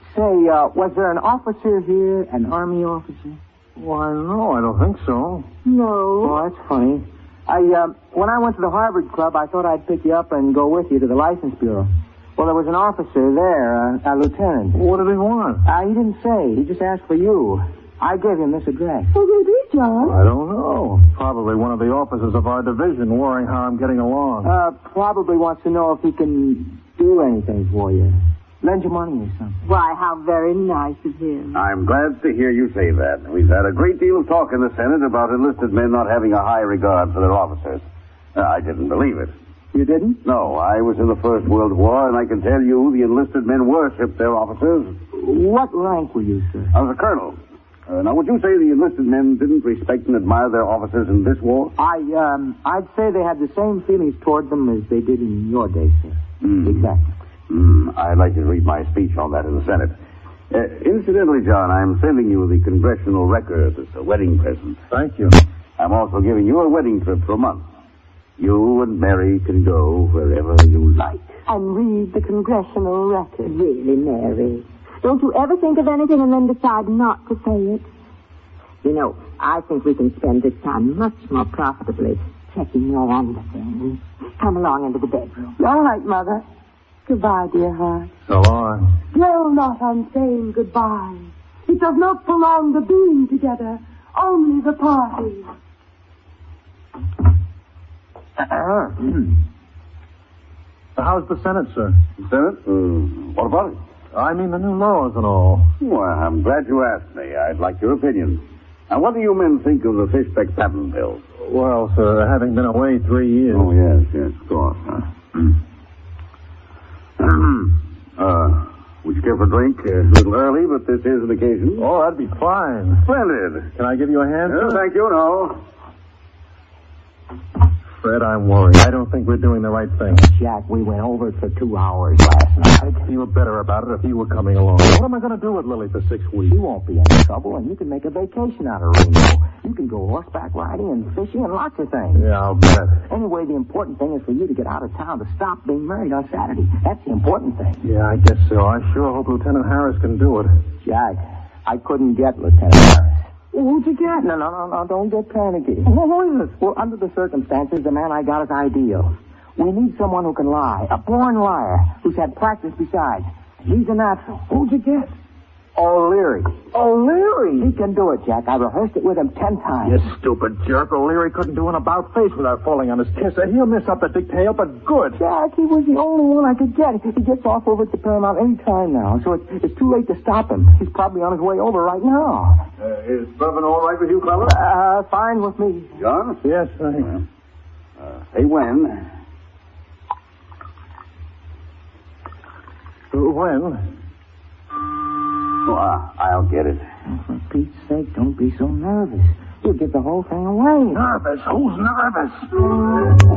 Say, was there an officer here, an Army officer? Why, no, I don't think so. No. Oh, that's funny. When I went to the Harvard Club, I thought I'd pick you up and go with you to the License Bureau. Well, there was an officer there, a lieutenant. What did he want? He didn't say. He just asked for you. I gave him this address. Who will be, John? I don't know. Probably one of the officers of our division worrying how I'm getting along. Probably wants to know if he can do anything for you. Lend you money or something. Why, how very nice of him. I'm glad to hear you say that. We've had a great deal of talk in the Senate about enlisted men not having a high regard for their officers. I didn't believe it. You didn't? No, I was in the First World War, and I can tell you the enlisted men worshipped their officers. What rank were you, sir? I was a colonel. Now, would you say the enlisted men didn't respect and admire their officers in this war? I'd say they had the same feelings toward them as they did in your day, sir. Exactly. I'd like you to read my speech on that in the Senate. Incidentally, John, I'm sending you the congressional record as a wedding present. Thank you. I'm also giving you a wedding trip for a month. You and Mary can go wherever you like. And read the congressional record. Really, Mary. Don't you ever think of anything and then decide not to say it? You know, I think we can spend this time much more profitably checking your understanding. Come along into the bedroom. All right, Mother. Goodbye, dear heart. So long. Dwell not on saying goodbye. It does not prolong the being together, only the parting. How's the Senate, sir? Senate? What about it? I mean the new laws and all. Well, I'm glad you asked me. I'd like your opinion. Now, what do you men think of the Fishbeck patent bill? Well, sir, having been away 3 years... Oh, yes, of course. Would you care for a drink? A little early, but this is an occasion. Oh, that'd be fine. Splendid. Can I give you a hand, sir? Thank you, no. Fred, I'm worried. I don't think we're doing the right thing. Jack, we went over it for 2 hours last night. You were better about it if you were coming along. What am I going to do with Lily for 6 weeks? You won't be in trouble, and you can make a vacation out of Reno. You can go horseback riding and fishing and lots of things. Yeah, I'll bet. Anyway, the important thing is for you to get out of town to stop being married on Saturday. That's the important thing. Yeah, I guess so. I sure hope Lieutenant Harris can do it. Jack, I couldn't get Lieutenant Harris. Who'd you get? No, don't get panicky. Who is it? Well, under the circumstances, the man I got is ideal. We need someone who can lie, a born liar, who's had practice besides. He's a natural. Who'd you get? O'Leary. O'Leary? He can do it, Jack. I rehearsed it with him 10 times. You stupid jerk. O'Leary couldn't do an about-face without falling on his kisser. He'll miss up the detail, but good. Jack, he was the only one I could get. He gets off over at the Paramount any time now, so it's too late to stop him. He's probably on his way over right now. Is bourbon all right with you, Clever? Fine with me. John? Yes, sir. Say when. When? Oh, I'll get it. For Pete's sake, don't be so nervous. You'll give the whole thing away. Nervous? Who's nervous?